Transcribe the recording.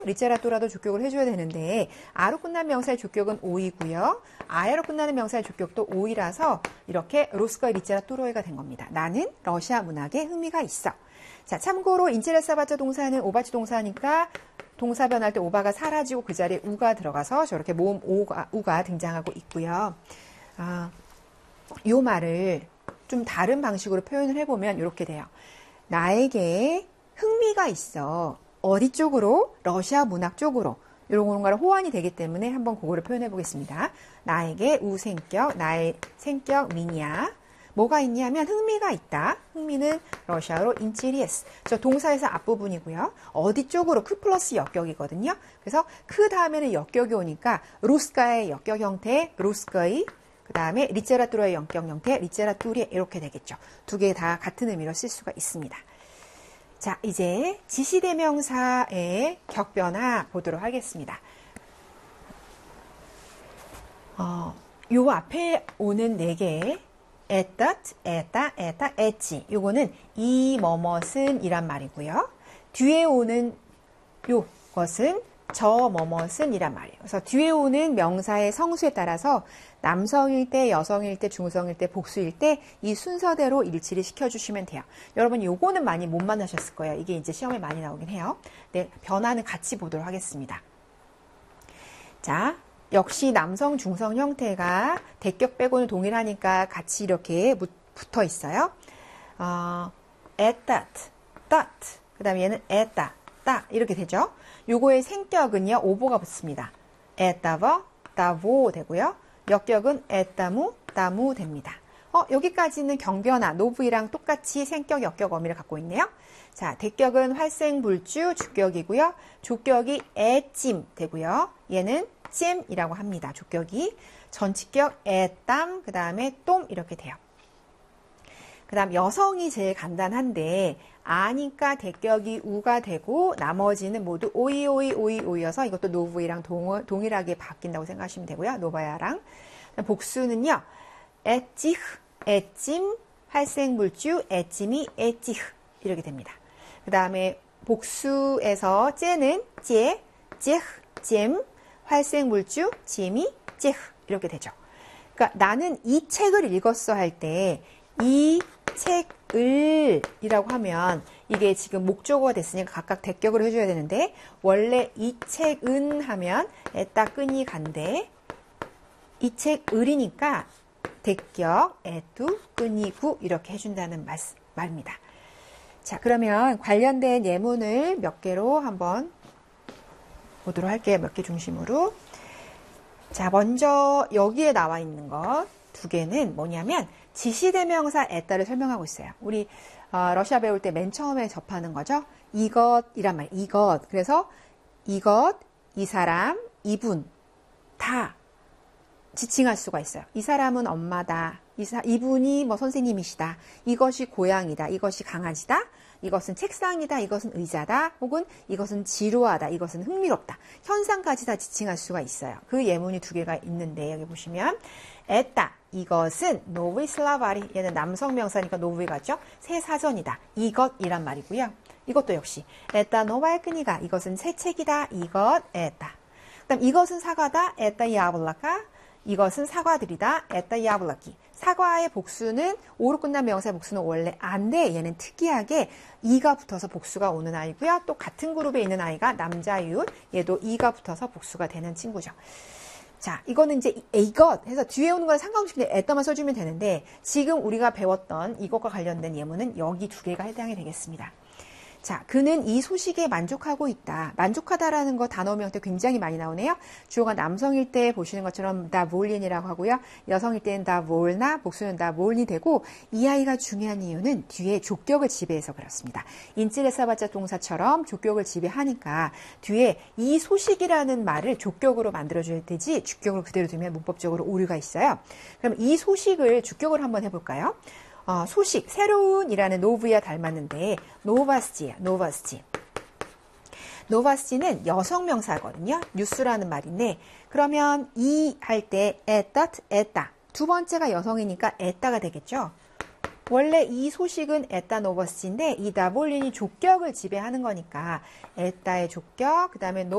리체라토라도 족격을 해줘야 되는데 아로 끝난 명사의 족격은 오이고요. 아에로 끝나는 명사의 족격도 오이라서 이렇게 로스거의 리체라토로에가 된 겁니다. 나는 러시아 문학에 흥미가 있어. 자, 참고로 인체레사바자 동사는 오바치 동사니까 동사 변할 때 오바가 사라지고 그 자리에 우가 들어가서 저렇게 모음 우가 등장하고 있고요. 이 말을 좀 다른 방식으로 표현을 해보면 이렇게 돼요. 나에게 흥미가 있어. 어디 쪽으로? 러시아 문학 쪽으로. 이런 건가를 호환이 되기 때문에 한번 그거를 표현해 보겠습니다. 나에게 우생격, 나의 생격 미니아. 뭐가 있냐면 흥미가 있다. 흥미는 러시아어로 인치리에스. 저 동사에서 앞부분이고요. 어디 쪽으로 크 플러스 역격이거든요. 그래서 크 다음에는 역격이 오니까 루스카의 역격 형태, 루스거이, 그 다음에 리체라투르의 역격 형태, 리체라투리 이렇게 되겠죠. 두 개 다 같은 의미로 쓸 수가 있습니다. 자, 이제 지시대명사의 격변화 보도록 하겠습니다. 요 앞에 오는 4개 에따, 에치 요거는 이 뭐뭇은 이란 말이고요. 뒤에 오는 요것은 저 뭐뭇은 이란 말이에요. 그래서 뒤에 오는 명사의 성수에 따라서 남성일 때, 여성일 때, 중성일 때, 복수일 때 이 순서대로 일치를 시켜주시면 돼요. 여러분 요거는 많이 못 만나셨을 거예요. 이게 이제 시험에 많이 나오긴 해요. 네, 변화는 같이 보도록 하겠습니다. 자, 역시 남성, 중성 형태가 대격 빼고는 동일하니까 같이 이렇게 붙어 있어요. 에따, 따, 그 다음에 얘는 에따, 따 이렇게 되죠. 요거의 생격은요, 오보가 붙습니다. 에따버, 따보 되고요. 역격은 에따무, 따무 됩니다. 여기까지는 경변화, 노브이랑 똑같이 생격, 역격 어미를 갖고 있네요. 자, 대격은 활생불주, 주격이고요. 족격이 애찜 되고요. 얘는 찜이라고 합니다. 족격이. 전치격 애땀, 그 다음에 똠 이렇게 돼요. 그 다음 여성이 제일 간단한데 아니까 대격이 우가 되고 나머지는 모두 오이여서 이것도 노브이랑 동일하게 바뀐다고 생각하시면 되고요. 노바야랑. 복수는요. 애찌흐, 애찜, 활생불주, 애찜이 애찌흐 이렇게 됩니다. 그 다음에 복수에서 째는 째, 째흐, 잼, 활생물주, 잼이, 째흐 이렇게 되죠. 그러니까 나는 이 책을 읽었어 할 때 이 책을 이라고 하면 이게 지금 목적어가 됐으니까 각각 대격을 해줘야 되는데 원래 이 책은 하면 에따 끈이 간데 이 책을이니까 대격, 에뚜, 끈이 구 이렇게 해준다는 말입니다. 자, 그러면 관련된 예문을 몇 개로 한번 보도록 할게요. 몇 개 중심으로. 자, 먼저 여기에 나와 있는 것 2개는 뭐냐면 지시대명사 에따를 설명하고 있어요. 우리 러시아 배울 때 맨 처음에 접하는 거죠. 이것이란 말, 이것. 그래서 이것, 이 사람, 이분 다 지칭할 수가 있어요. 이 사람은 엄마다. 이분이 뭐 선생님이시다. 이것이 고양이다. 이것이 강아지다. 이것은 책상이다. 이것은 의자다. 혹은 이것은 지루하다. 이것은 흥미롭다. 현상까지 다 지칭할 수가 있어요. 그 예문이 2개가 있는데 여기 보시면 에따 이것은 노브이 슬라바리 얘는 남성 명사니까 노브이 같죠? 새 사전이다. 이것이란 말이고요. 이것도 역시 에따 노바의 끈이가 이것은 새 책이다. 이것 에따. 그다음 이것은 사과다. 에따 야블라카 이것은 사과들이다. 에따 야블라키. 사과의 복수는 오로 끝난 명사의 복수는 원래 안데 얘는 특이하게 이가 붙어서 복수가 오는 아이고요. 또 같은 그룹에 있는 아이가 남자이웃 얘도 이가 붙어서 복수가 되는 친구죠. 자, 이거는 이제 이것 해서 뒤에 오는 건 상관없이 그냥 에따만 써주면 되는데 지금 우리가 배웠던 이것과 관련된 예문은 여기 2개가 해당이 되겠습니다. 자, 그는 이 소식에 만족하고 있다. 만족하다라는 거 단어명 때 굉장히 많이 나오네요. 주어가 남성일 때 보시는 것처럼 다 몰린이라고 하고요. 여성일 때는 다 몰나, 복수는 다 몰니 되고 이 아이가 중요한 이유는 뒤에 족격을 지배해서 그렇습니다. 인찌레사바자 동사처럼 족격을 지배하니까 뒤에 이 소식이라는 말을 족격으로 만들어줘야 되지 주격을 그대로 두면 문법적으로 오류가 있어요. 그럼 이 소식을 주격을 한번 해볼까요? 소식, 새로운이라는 노브야 닮았는데 노바스지야, 노바스지. 노바스지는 여성 명사거든요. 뉴스라는 말인데 그러면 이 할 때 에따 2번째가 여성이니까 에따가 되겠죠. 원래 이 소식은 에따 노버스지인데 이 나볼린이 족격을 지배하는 거니까 에따의 족격, 그 다음에